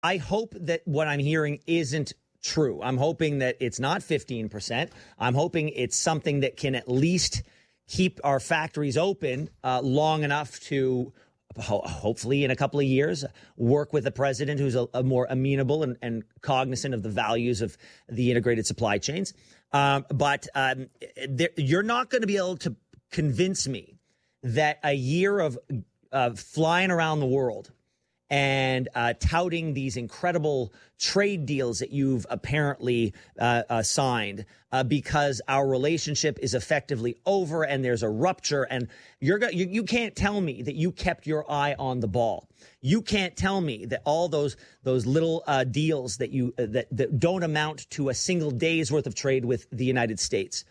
I hope that what I'm hearing isn't true. I'm hoping that it's not 15%. I'm hoping it's something that can at least keep our factories open long enough to hopefully in a couple of years work with a president who's a more amenable and cognizant of the values of the integrated supply chains. But you're not going to be able to convince me that a year of flying around the world and touting these incredible trade deals that you've apparently signed because our relationship is effectively over and there's a rupture, and you can't tell me that you kept your eye on the ball. You can't tell me that all those little deals that that don't amount to a single day's worth of trade with the United States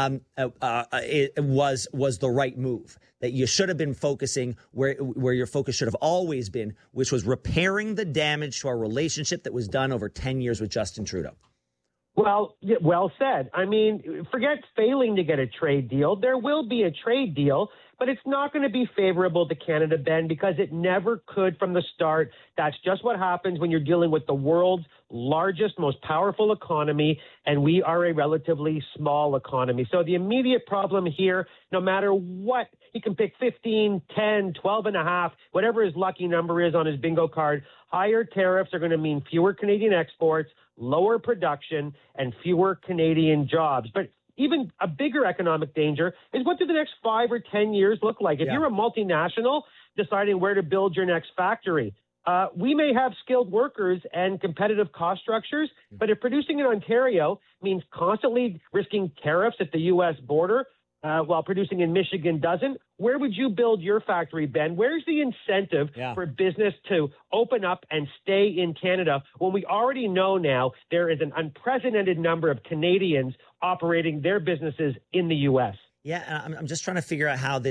it was the right move, that you should have been focusing where your focus should have always been, which was repairing the damage to our relationship that was done over 10 years with Justin Trudeau. Well said. I mean, forget failing to get a trade deal. There will be a trade deal, but it's not going to be favorable to Canada, Ben, because it never could from the start. That's just what happens when you're dealing with the world's largest, most powerful economy, and we are a relatively small economy. So the immediate problem here, no matter what, he can pick 15, 10, 12 and a half, whatever his lucky number is on his bingo card. Higher tariffs are going to mean fewer Canadian exports, lower production, and fewer Canadian jobs. But even a bigger economic danger is what do the next 5 or 10 years look like? If you're a multinational deciding where to build your next factory, we may have skilled workers and competitive cost structures, but if producing in Ontario means constantly risking tariffs at the U.S. border, while producing in Michigan doesn't, where would you build your factory, Ben? Where's the incentive for business to open up and stay in Canada when we already know now there is an unprecedented number of Canadians operating their businesses in the U.S.? Yeah, I'm just trying to figure out how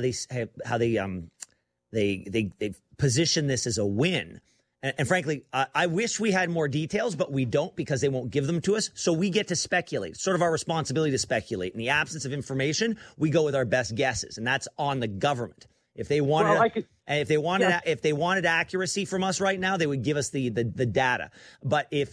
they position this as a win. And frankly, I wish we had more details, but we don't because they won't give them to us. So we get to speculate. It's sort of our responsibility to speculate. In the absence of information, we go with our best guesses, and that's on the government. If they wanted, if they wanted accuracy from us right now, they would give us the data. But if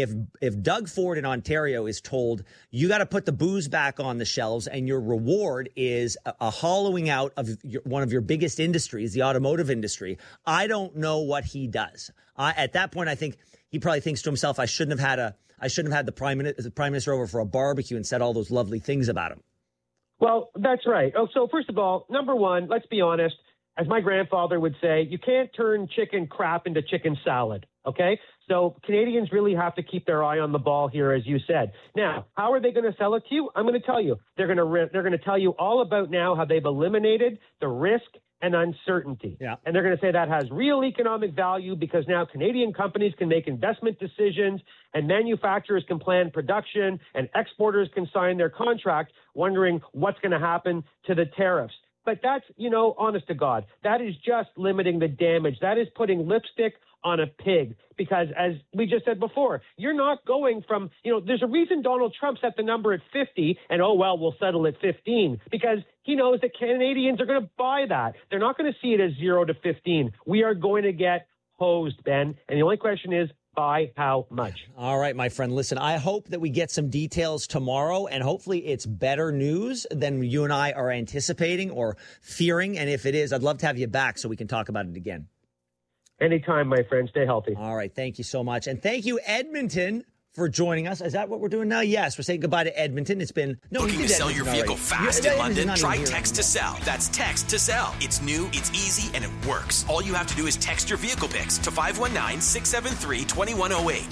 Doug Ford in Ontario is told you got to put the booze back on the shelves and your reward is a hollowing out of one of your biggest industries, the automotive industry, I don't know what he does. At that point, I think he probably thinks to himself, I shouldn't have had the prime minister over for a barbecue and said all those lovely things about him. Well, that's right. Oh, so first of all, number one, let's be honest. As my grandfather would say, you can't turn chicken crap into chicken salad. Okay, so Canadians really have to keep their eye on the ball here, as you said. Now, how are they going to sell it to you? I'm going to tell you. They're going to tell you all about now how they've eliminated the risk and uncertainty. Yeah. And they're going to say that has real economic value because now Canadian companies can make investment decisions and manufacturers can plan production and exporters can sign their contract wondering what's going to happen to the tariffs. But that's, honest to God, that is just limiting the damage. That is putting lipstick on a pig, because as we just said before, you're not going from, there's a reason Donald Trump set the number at 50 and, we'll settle at 15, because he knows that Canadians are going to buy that. They're not going to see it as 0 to 15. We are going to get hosed, Ben. And the only question is, by how much? All right, my friend. Listen, I hope that we get some details tomorrow, and hopefully it's better news than you and I are anticipating or fearing. And if it is, I'd love to have you back so we can talk about it again. Anytime, my friend. Stay healthy. All right. Thank you so much. And thank you, Edmonton, for joining us. Is that what we're doing now? Yes. We're saying goodbye to Edmonton. It's been... Looking to sell your vehicle fast in London? Try Text to Sell. That's Text to Sell. It's new, it's easy, and it works. All you have to do is text your vehicle pics to 519-673-2108.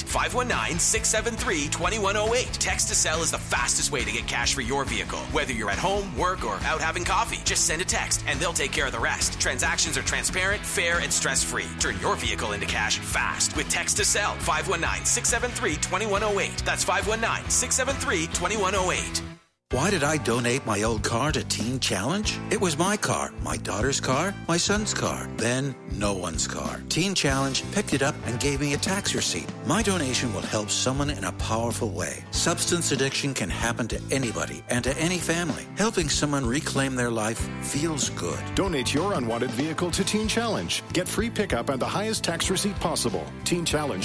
519-673-2108. Text to Sell is the fastest way to get cash for your vehicle. Whether you're at home, work, or out having coffee, just send a text and they'll take care of the rest. Transactions are transparent, fair, and stress-free. Turn your vehicle into cash fast with Text to Sell. 519-673-2108. That's 519-673-2108. Why did I donate my old car to Teen Challenge? It was my car, my daughter's car, my son's car, then no one's car. Teen Challenge picked it up and gave me a tax receipt. My donation will help someone in a powerful way. Substance addiction can happen to anybody and to any family. Helping someone reclaim their life feels good. Donate your unwanted vehicle to Teen Challenge. Get free pickup and the highest tax receipt possible. Teen Challenge